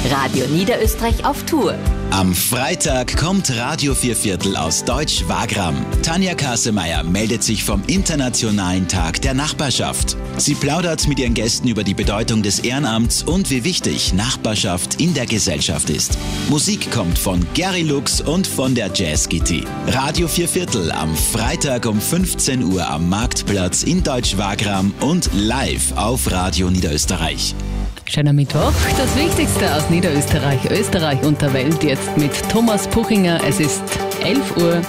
Radio Niederösterreich auf Tour. Am Freitag kommt Radio Vierviertel aus Deutsch-Wagram. Tanja Kasemeyer meldet sich vom Internationalen Tag der Nachbarschaft. Sie plaudert mit ihren Gästen über die Bedeutung des Ehrenamts und wie wichtig Nachbarschaft in der Gesellschaft ist. Musik kommt von Gary Lux und von der Jazz Kitty. Radio Vierviertel am Freitag um 15 Uhr am Marktplatz in Deutsch-Wagram und live auf Radio Niederösterreich. Schöner Mittwoch. Das Wichtigste aus Niederösterreich, Österreich und der Welt jetzt mit Thomas Puchinger. Es ist 11 Uhr.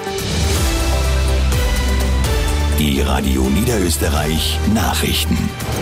Die Radio Niederösterreich Nachrichten.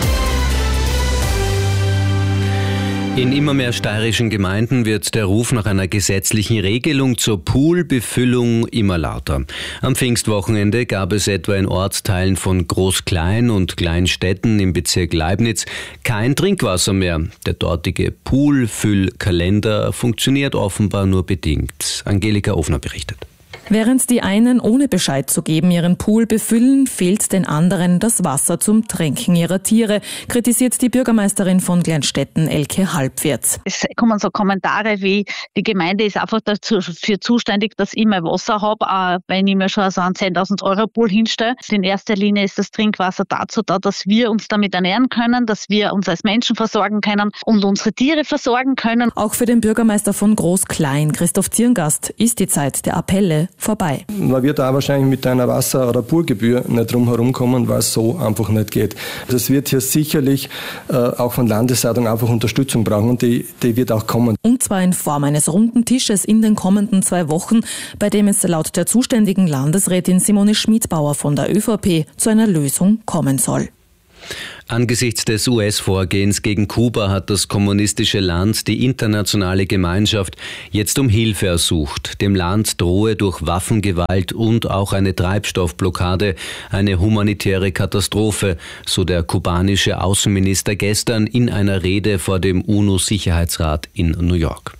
In immer mehr steirischen Gemeinden wird der Ruf nach einer gesetzlichen Regelung zur Poolbefüllung immer lauter. Am Pfingstwochenende gab es etwa in Ortsteilen von Groß-Klein und Kleinstädten im Bezirk Leibnitz kein Trinkwasser mehr. Der dortige Poolfüllkalender funktioniert offenbar nur bedingt. Angelika Ofner berichtet. Während die einen ohne Bescheid zu geben ihren Pool befüllen, fehlt den anderen das Wasser zum Tränken ihrer Tiere, kritisiert die Bürgermeisterin von Gleinstetten, Elke Halbwirth. Es kommen so Kommentare wie, die Gemeinde ist einfach dafür zuständig, dass ich mein Wasser habe, wenn ich mir schon so einen 10.000 Euro Pool hinstelle. In erster Linie ist das Trinkwasser dazu da, dass wir uns damit ernähren können, dass wir uns als Menschen versorgen können und unsere Tiere versorgen können. Auch für den Bürgermeister von Groß-Klein, Christoph Zierngast, ist die Zeit der Appelle vorbei. Man wird da wahrscheinlich mit einer Wasser- oder Poolgebühr nicht drum herumkommen, weil es so einfach nicht geht. Das wird hier sicherlich auch von Landesseite einfach Unterstützung brauchen und die wird auch kommen. Und zwar in Form eines runden Tisches in den kommenden 2 Wochen, bei dem es laut der zuständigen Landesrätin Simone Schmidbauer von der ÖVP zu einer Lösung kommen soll. Angesichts des US-Vorgehens gegen Kuba hat das kommunistische Land die internationale Gemeinschaft jetzt um Hilfe ersucht. Dem Land drohe durch Waffengewalt und auch eine Treibstoffblockade eine humanitäre Katastrophe, so der kubanische Außenminister gestern in einer Rede vor dem UNO-Sicherheitsrat in New York.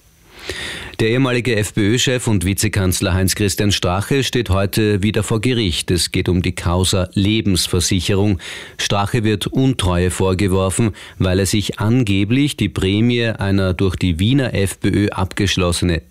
Der ehemalige FPÖ-Chef und Vizekanzler Heinz-Christian Strache steht heute wieder vor Gericht. Es geht um die Causa Lebensversicherung. Strache wird Untreue vorgeworfen, weil er sich angeblich die Prämie einer durch die Wiener FPÖ abgeschlossenen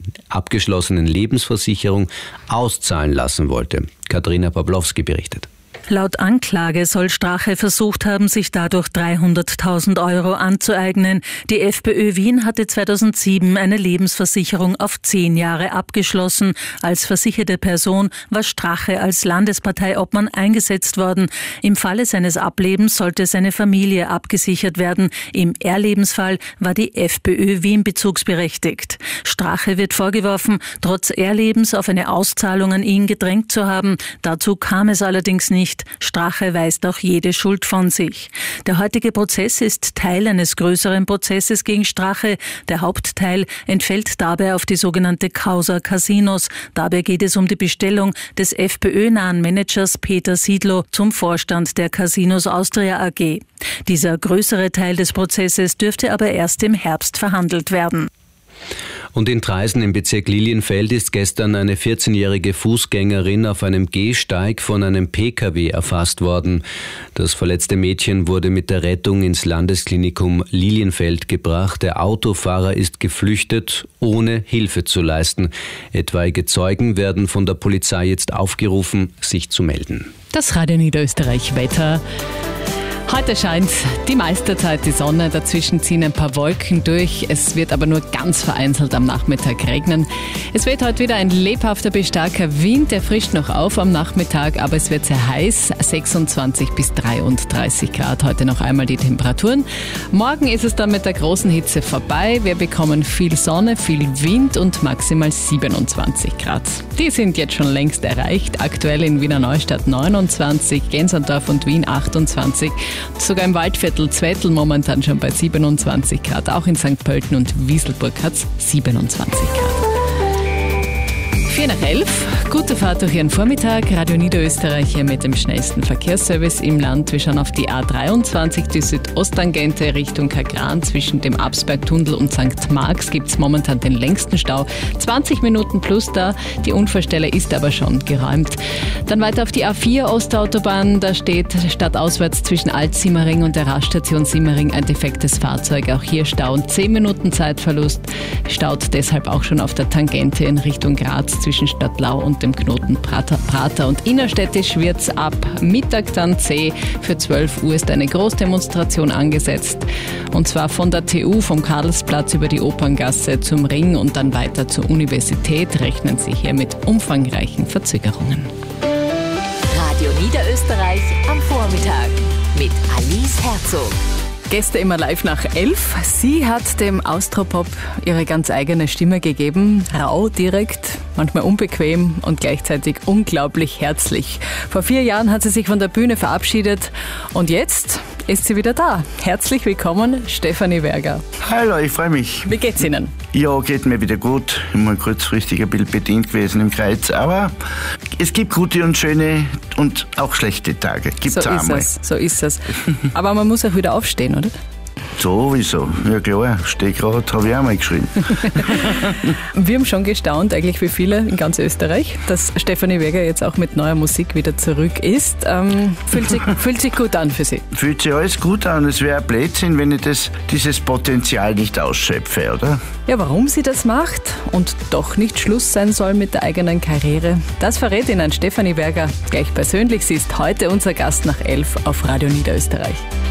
Lebensversicherung auszahlen lassen wollte. Katharina Pawlowski berichtet. Laut Anklage soll Strache versucht haben, sich dadurch 300.000 Euro anzueignen. Die FPÖ Wien hatte 2007 eine Lebensversicherung auf 10 Jahre abgeschlossen. Als versicherte Person war Strache als Landesparteiobmann eingesetzt worden. Im Falle seines Ablebens sollte seine Familie abgesichert werden. Im Erlebensfall war die FPÖ Wien bezugsberechtigt. Strache wird vorgeworfen, trotz Erlebens auf eine Auszahlung an ihn gedrängt zu haben. Dazu kam es allerdings nicht. Strache weist auch jede Schuld von sich. Der heutige Prozess ist Teil eines größeren Prozesses gegen Strache. Der Hauptteil entfällt dabei auf die sogenannte Causa Casinos. Dabei geht es um die Bestellung des FPÖ-nahen Managers Peter Siedlow zum Vorstand der Casinos Austria AG. Dieser größere Teil des Prozesses dürfte aber erst im Herbst verhandelt werden. Und in Traisen im Bezirk Lilienfeld ist gestern eine 14-jährige Fußgängerin auf einem Gehsteig von einem PKW erfasst worden. Das verletzte Mädchen wurde mit der Rettung ins Landesklinikum Lilienfeld gebracht. Der Autofahrer ist geflüchtet, ohne Hilfe zu leisten. Etwaige Zeugen werden von der Polizei jetzt aufgerufen, sich zu melden. Das Radio Niederösterreich Wetter. Heute scheint die meiste Zeit die Sonne, dazwischen ziehen ein paar Wolken durch. Es wird aber nur ganz vereinzelt am Nachmittag regnen. Es weht heute wieder ein lebhafter bis starker Wind, der frischt noch auf am Nachmittag, aber es wird sehr heiß, 26 bis 33 Grad. Heute noch einmal die Temperaturen. Morgen ist es dann mit der großen Hitze vorbei. Wir bekommen viel Sonne, viel Wind und maximal 27 Grad. Die sind jetzt schon längst erreicht. Aktuell in Wiener Neustadt 29, Gensendorf und Wien 28. Sogar im Waldviertel Zwettl momentan schon bei 27 Grad. Auch in St. Pölten und Wieselburg hat es 27 Grad. 10:04 Gute Fahrt durch Ihren Vormittag. Radio Niederösterreich hier mit dem schnellsten Verkehrsservice im Land. Wir schauen auf die A23, die Südosttangente Richtung Kagran. Zwischen dem Absbergtunnel und St. Marx gibt es momentan den längsten Stau. 20 Minuten plus da. Die Unfallstelle ist aber schon geräumt. Dann weiter auf die A4 Ostautobahn. Da steht stadtauswärts zwischen Alt-Simmering und der Raststation Simmering ein defektes Fahrzeug. Auch hier Stau und 10 Minuten Zeitverlust. Staut deshalb auch schon auf der Tangente in Richtung Graz zwischen Stadtlau und dem Knoten Prater und innerstädtisch wird's ab Mittag dann zäh. Für 12 Uhr ist eine Großdemonstration angesetzt. Und zwar von der TU, vom Karlsplatz über die Operngasse zum Ring und dann weiter zur Universität rechnen Sie hier mit umfangreichen Verzögerungen. Radio Niederösterreich am Vormittag mit Alice Herzog. Gäste immer live nach 11. Sie hat dem Austropop ihre ganz eigene Stimme gegeben. Rau, direkt, manchmal unbequem und gleichzeitig unglaublich herzlich. Vor 4 Jahren hat sie sich von der Bühne verabschiedet und jetzt ist sie wieder da. Herzlich willkommen, Stefanie Werger. Hallo, ich freue mich. Wie geht's Ihnen? Ja, geht mir wieder gut. Ich bin mal kurzfristig ein bisschen bedient gewesen im Kreuz, aber es gibt gute und schöne und auch schlechte Tage. Gibt's so auch ist einmal. So ist es. Aber man muss auch wieder aufstehen, oder? Sowieso, ja klar, steh grad, habe ich auch mal geschrien. Wir haben schon gestaunt, eigentlich wie viele in ganz Österreich, dass Stefanie Werger jetzt auch mit neuer Musik wieder zurück ist. Fühlt sich gut an für Sie? Fühlt sich alles gut an. Es wäre ein Blödsinn, wenn ich dieses Potenzial nicht ausschöpfe, oder? Ja, warum sie das macht und doch nicht Schluss sein soll mit der eigenen Karriere, das verrät Ihnen Stefanie Werger gleich persönlich. Sie ist heute unser Gast nach 11 auf Radio Niederösterreich.